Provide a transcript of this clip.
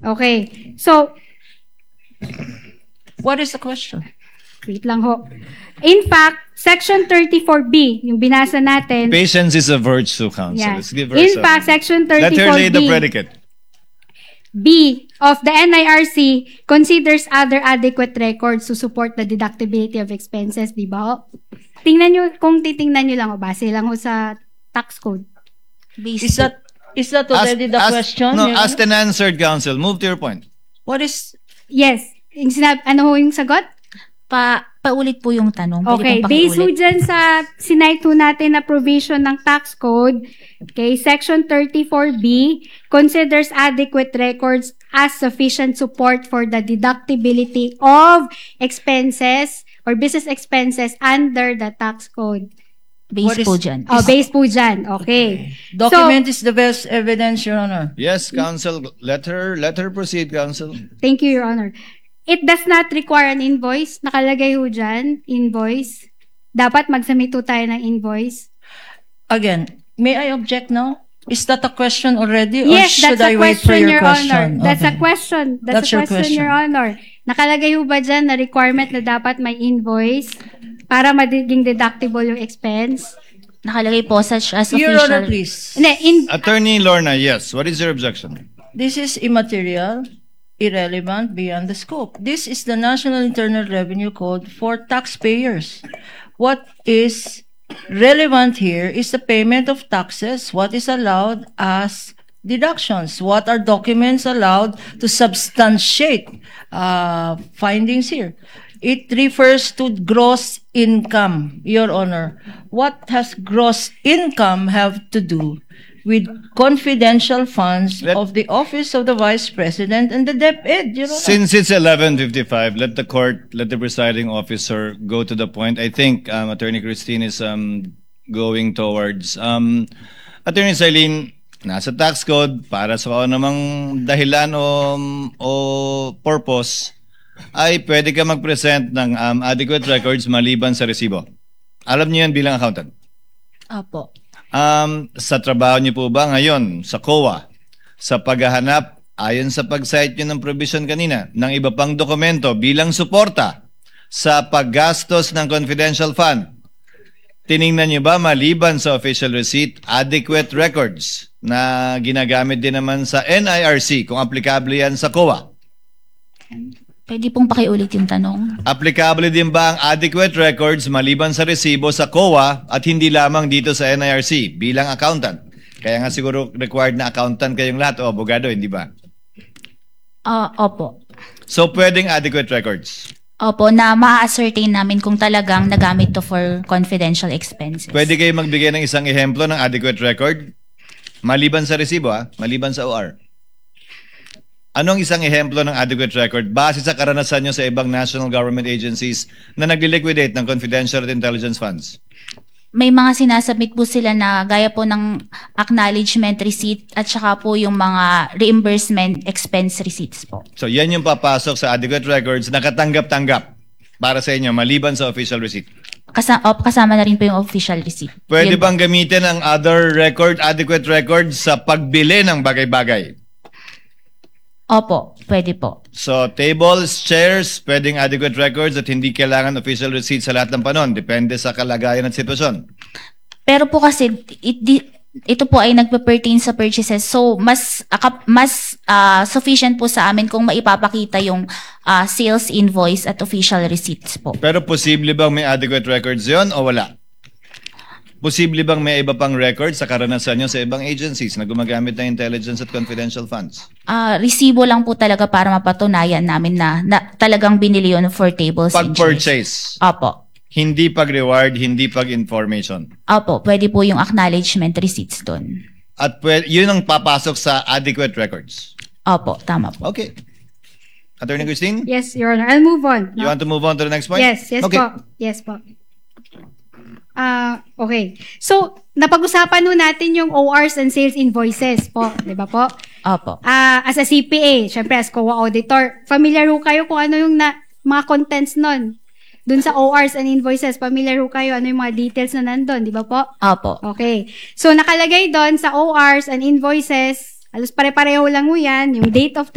Okay. So, What is the question? wait lang ho. In fact, Section 34B, yung binasa natin. Patience is a virtue, counsel. Yeah. Let's give her In some. fact, Section Let her lay the 34B predicate. B of the NIRC considers other adequate records to support the deductibility of expenses, di ba ho? Tingnan nyo, kung titingnan nyo lang, o base lang ho sa tax code. Is that already the question? No, Your asked Honor? and answered, counsel. Move to your point. What is... Yes. Yung ano ho yung sagot? Paulit po yung tanong. Pwede Okay, pong based ho pakiulit. dyan sa sinite ho natin na provision ng tax code, okay, Section 34B considers adequate records as sufficient support for the deductibility of expenses or business expenses under the tax code. What Base is- po dyan. Oh, based po dyan. Okay. Document is the best evidence, Your Honor. Yes, counsel. Let her proceed, counsel. Thank you, Your Honor. It does not require an invoice. Nakalagay ho dyan, invoice. Dapat mag-submit ho tayo ng invoice. Again, may I object now? Is that a question already? Yes, or should that's a I wait for question, your Your Honor. question? That's a Okay. question. That's a your question, Your Honor. Nakalagay ho ba dyan na requirement na dapat may invoice para magiging deductible yung expense? Nakalagay po such as Your Honor, official. please. Hindi, Attorney Lorna, yes. What is your objection? This is immaterial, irrelevant, beyond the scope. This is the National Internal Revenue Code for taxpayers. What is relevant here is the payment of taxes, what is allowed as deductions, what are documents allowed to substantiate findings here. It refers to gross income, Your Honor. What has gross income have to do with confidential funds of the Office of the Vice President and the DepEd, Your Honor? Since it's 11:55, let the presiding officer go to the point. I think Attorney Christine is going towards Attorney Celine. Nasa tax code para sa kung namang dahilan o purpose ay pwede ka mag-present ng adequate records maliban sa resibo. Alam niyo yan bilang accountant. Opo. Sa trabaho niyo po ba ngayon sa COA, sa paghahanap, ayon sa pag-cite niyo ng provision kanina, ng iba pang dokumento bilang suporta sa paggastos ng confidential fund, tiningnan niyo ba maliban sa official receipt, adequate records na ginagamit din naman sa NIRC kung aplikable yan sa COA? Pwede pong pakiulit yung tanong. Applicable din ba ang adequate records maliban sa resibo sa COA at hindi lamang dito sa NIRC bilang accountant? Kaya nga siguro required na accountant kayong lahat o abogado, hindi ba? Opo. So pwedeng adequate records. Opo, na ma-ascertain namin kung talagang nagamit to for confidential expenses. Pwede kayo magbigay ng isang ehemplo ng adequate record maliban sa resibo, maliban sa OR. Anong isang ehemplo ng adequate record base sa karanasan nyo sa ibang national government agencies na nag-liquidate ng confidential at intelligence funds? May mga sinasubmit po sila na gaya po ng acknowledgement receipt at saka po yung mga reimbursement expense receipts po. So yan yung papasok sa adequate records na katanggap-tanggap para sa inyo maliban sa official receipt. Kasama na rin po yung official receipt. Pwede Yun po. bang gamitin ang other record, adequate records sa pagbili ng bagay-bagay? Opo, pwede po. So, tables, chairs, pwedeng adequate records at hindi kailangan official receipt sa lahat ng panon. Depende sa kalagayan at sitwasyon. Pero po kasi, ito po ay nagpe-pertain sa purchases. So, mas sufficient po sa amin kung maipapakita yung sales invoice at official receipts po. Pero posible bang may adequate records yon o wala? Posible bang may iba pang records sa karanasan nyo sa ibang agencies na gumagamit ng intelligence at confidential funds? Resibo lang po talaga para mapatunayan namin na talagang binili yun for tables and chairs. Pag-purchase, Opo. hindi pag-reward, hindi pag-information. Opo, pwede po yung acknowledgement receipts doon. At yun ang papasok sa adequate records. Opo, tama po. Okay. Attorney Christine? yes, Your Honor. I'll move on. You want to move on to the next point? Yes, yes Okay. po. Yes po. Okay. So, napag-usapan ho natin yung ORs and sales invoices po. Di ba po? Opo. As a CPA, syempre as COA auditor, familiar ho kayo kung ano yung mga contents nun. Dun sa ORs and invoices, familiar ho kayo ano yung mga details na nandun, di ba po? Opo. Okay. So, nakalagay doon sa ORs and invoices, alos pare-pareho lang ho yan, yung date of